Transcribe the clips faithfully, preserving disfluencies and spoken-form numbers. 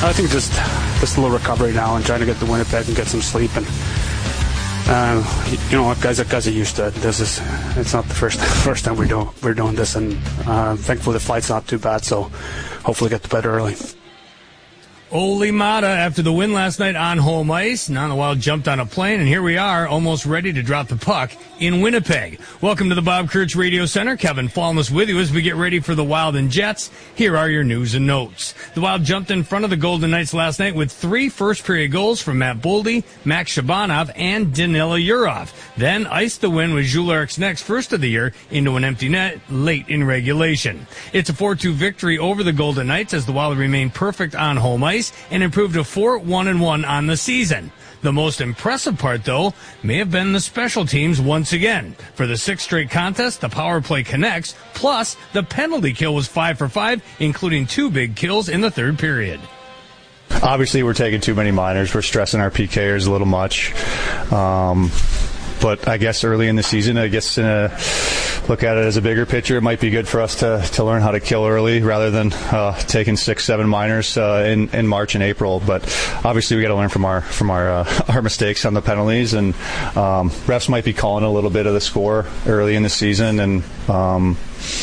I think just just a little recovery now and trying to get to Winnipeg and get some sleep. And uh, you know, guys, guys are used to it. This is it's not the first first time we do we're doing this, and uh, thankfully the flight's not too bad. So hopefully get to bed early. Ole Mata, after the win last night on home ice, now the Wild jumped on a plane, and here we are, almost ready to drop the puck in Winnipeg. Welcome to the Bob Kurtz Radio Center. Kevin Fallness with you as we get ready for the Wild and Jets. Here are your news and notes. The Wild jumped in front of the Golden Knights last night with three first-period goals from Matt Boldy, Max Shabanov, and Danila Yurov. Then iced the win with Jules Eric's first of the year into an empty net late in regulation. It's a four two victory over the Golden Knights as the Wild remained perfect on home ice and improved to four one and one on the season. The most impressive part, though, may have been the special teams once again. For the sixth straight contest, the power play connects, plus the penalty kill was five for five, including two big kills in the third period. Obviously, we're taking too many minors. We're stressing our P Kers a little much. Um, but I guess early in the season, I guess in a look at it as a bigger picture, it might be good for us to, to learn how to kill early rather than uh, taking six, seven minors uh, in, in March and April. But obviously, we got to learn from our from our uh, our mistakes on the penalties, and um, refs might be calling a little bit of the score early in the season. And um,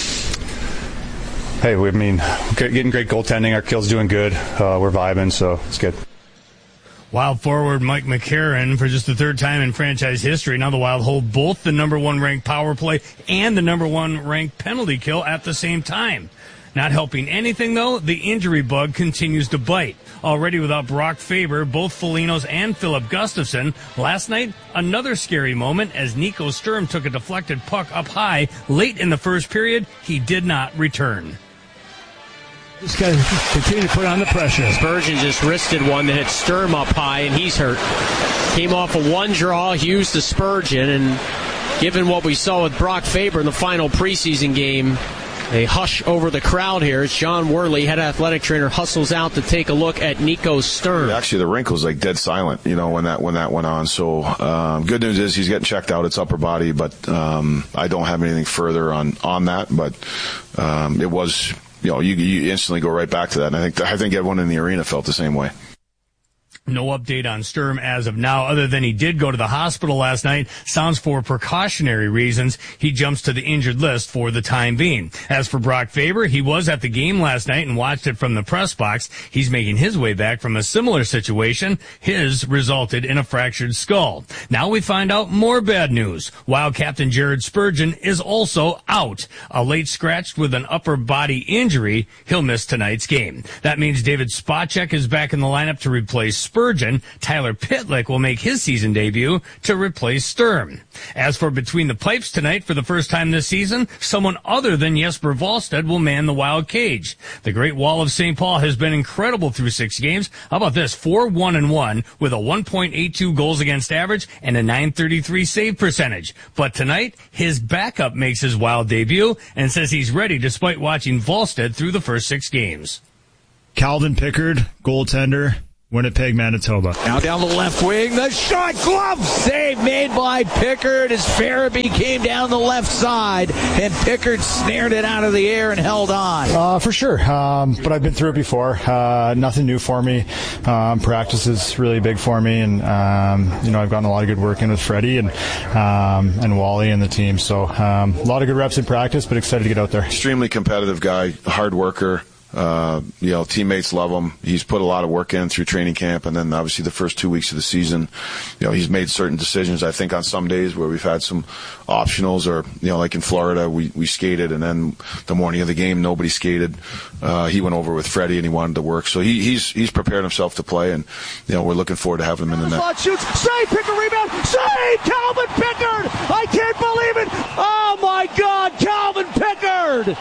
hey, we I mean getting great goaltending. Our kill's doing good. Uh, we're vibing, so it's good. Wild forward Mike McCarron, for just the third time in franchise history, now the Wild hold both the number one ranked power play and the number one ranked penalty kill at the same time. Not helping anything, though, the injury bug continues to bite. Already without Brock Faber, both Folignos and Philip Gustafsson. Last night, another scary moment as Nico Sturm took a deflected puck up high late in the first period. He did not return. Just got to continue to put on the pressure. Spurgeon just wristed one that hit Sturm up high, and he's hurt. Came off of one draw, Hughes to Spurgeon, and given what we saw with Brock Faber in the final preseason game, a hush over the crowd here as John Worley, head athletic trainer, hustles out to take a look at Nico Sturm. Actually, the rink was like dead silent, you know, when that when that went on. So um, good news is he's getting checked out. It's upper body, but um, I don't have anything further on, on that. But um, it was... You know, you, you instantly go right back to that. And I think I think everyone in the arena felt the same way. No update on Sturm as of now, other than he did go to the hospital last night. Sounds for precautionary reasons. He jumps to the injured list for the time being. As for Brock Faber, he was at the game last night and watched it from the press box. He's making his way back from a similar situation. His resulted in a fractured skull. Now we find out more bad news. Wild captain Jared Spurgeon is also out. A late scratch with an upper body injury. He'll miss tonight's game. That means David Spacek is back in the lineup to replace Spurgeon. Tyler Pitlick will make his season debut to replace Sturm. As for Between the Pipes tonight, for the first time this season, someone other than Jesper Wallstedt will man the Wild cage. The Great Wall of Saint Paul has been incredible through six games. How about this? four one and one with a one point eight two goals against average and a nine thirty-three save percentage. But tonight, his backup makes his Wild debut and says he's ready despite watching Wallstedt through the first six games. Calvin Pickard, goaltender, Winnipeg, Manitoba. Now down the left wing, the shot, glove save made by Pickard as Farabee came down the left side, and Pickard snared it out of the air and held on. Uh, for sure, um, but I've been through it before. Uh, nothing new for me. Um, practice is really big for me, and um, you know I've gotten a lot of good work in with Freddie and um, and Wally and the team. So um, a lot of good reps in practice, but excited to get out there. Extremely competitive guy, hard worker. Uh, you know, teammates love him. He's put a lot of work in through training camp, and then obviously the first two weeks of the season, you know, he's made certain decisions. I think on some days where we've had some optionals, or you know, like in Florida, we we skated, and then the morning of the game, nobody skated. Uh, he went over with Freddie, and he wanted to work. So he, he's he's prepared himself to play, and you know, we're looking forward to having him in the net. Shoots, save, Pickard, rebound, save, Calvin Pickard! I can't believe it! Oh my God, Calvin Pickard!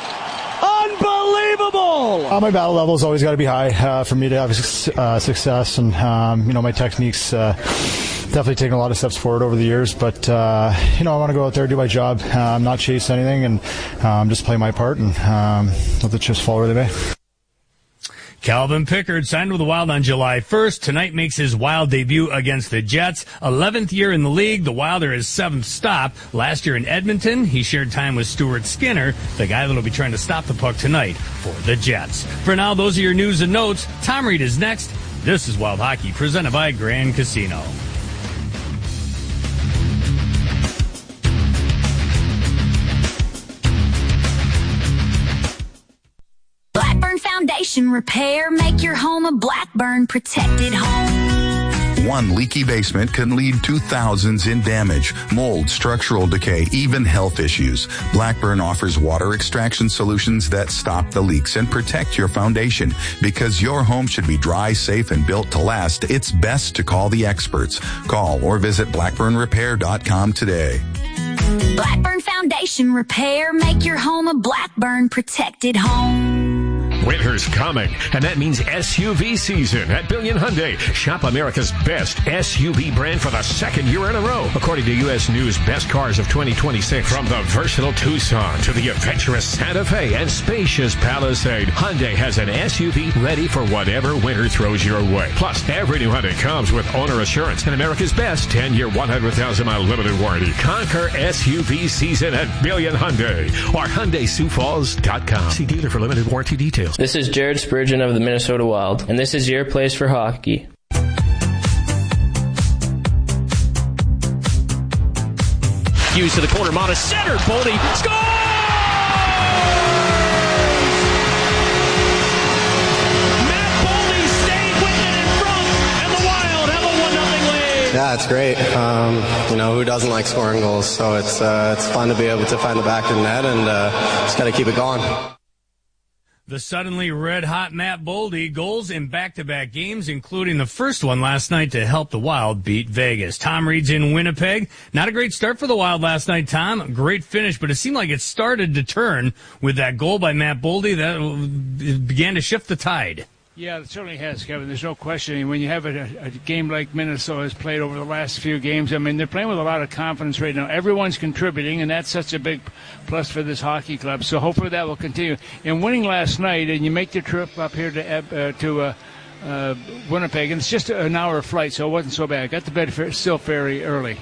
Unbelievable! Uh, my battle level's always got to be high uh, for me to have uh, success, and um, you know my technique's uh, definitely taken a lot of steps forward over the years. But uh, you know I want to go out there, do my job, um, not chase anything, and um, just play my part, and um, let the chips fall where they may. Calvin Pickard signed with the Wild on July first. Tonight makes his Wild debut against the Jets. eleventh year in the league. The Wild are his seventh stop. Last year in Edmonton, he shared time with Stuart Skinner, the guy that will be trying to stop the puck tonight for the Jets. For now, those are your news and notes. Tom Reed is next. This is Wild Hockey, presented by Grand Casino. Blackburn Foundation Repair. Make your home a Blackburn protected home. One leaky basement can lead to thousands in damage, mold, structural decay, even health issues. Blackburn offers water extraction solutions that stop the leaks and protect your foundation. Because your home should be dry, safe, and built to last, it's best to call the experts. Call or visit blackburn repair dot com today. Blackburn Foundation Repair. Make your home a Blackburn protected home. Winter's coming, and that means S U V season at Billion Hyundai. Shop America's best S U V brand for the second year in a row, according to U S News Best Cars of twenty twenty-six. From the versatile Tucson to the adventurous Santa Fe and spacious Palisade, Hyundai has an S U V ready for whatever winter throws your way. Plus, every new Hyundai comes with owner assurance and America's best ten-year, one hundred thousand mile limited warranty. Conquer S U V season at Billion Hyundai or Hyundai Sioux Falls dot com. See dealer for limited warranty details. This is Jared Spurgeon of the Minnesota Wild, and this is your place for hockey. Hughes to the corner, Mata center, Boldy scores! Matt Boldy stayed with it in front, and the Wild have a one nothing lead. Yeah, it's great. Um, you know, who doesn't like scoring goals? So it's uh, it's fun to be able to find the back of the net, and uh, just got to keep it going. The suddenly red-hot Matt Boldy, goals in back-to-back games, including the first one last night to help the Wild beat Vegas. Tom Reed's in Winnipeg. Not a great start for the Wild last night, Tom. Great finish, but it seemed like it started to turn with that goal by Matt Boldy. That began to shift the tide. Yeah, it certainly has, Kevin. There's no question. When you have a, a game like Minnesota has played over the last few games, I mean, they're playing with a lot of confidence right now. Everyone's contributing, and that's such a big plus for this hockey club. So hopefully that will continue. And winning last night, and you make the trip up here to uh, to uh, uh, Winnipeg, and it's just an hour flight, so it wasn't so bad. Got to bed for, still very early.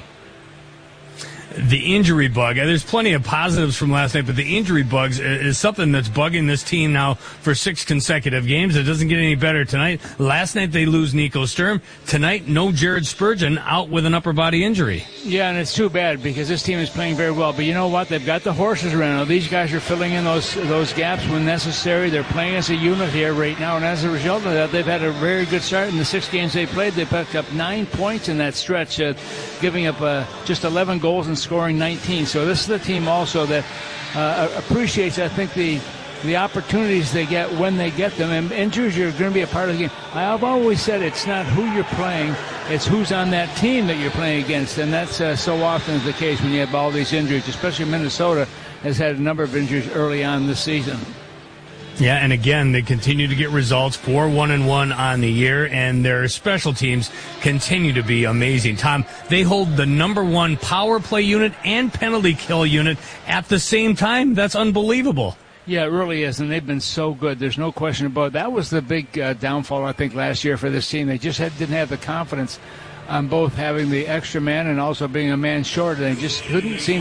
The injury bug. There's plenty of positives from last night, but the injury bugs is something that's bugging this team now for six consecutive games. It doesn't get any better tonight. Last night they lose Nico Sturm. Tonight, no Jared Spurgeon, out with an upper body injury. Yeah, and it's too bad because this team is playing very well. But you know what? They've got the horses around now. These guys are filling in those those gaps when necessary. They're playing as a unit here right now, and as a result of that, they've had a very good start. In the six games they played, they picked up nine points in that stretch, uh, giving up uh, just eleven goals and scoring nineteen. So this is the team also that uh, appreciates, I think, the the opportunities they get when they get them. And injuries are going to be a part of the game. I've always said it's not who you're playing, it's who's on that team that you're playing against. And that's uh, so often the case when you have all these injuries, especially Minnesota has had a number of injuries early on this season. Yeah, and again, they continue to get results, four one and one on the year, and their special teams continue to be amazing. Tom, they hold the number one power play unit and penalty kill unit at the same time. That's unbelievable. Yeah, it really is, and they've been so good. There's no question about it. That was the big uh, downfall, I think, last year for this team. They just had, didn't have the confidence on both having the extra man and also being a man short, and they just couldn't seem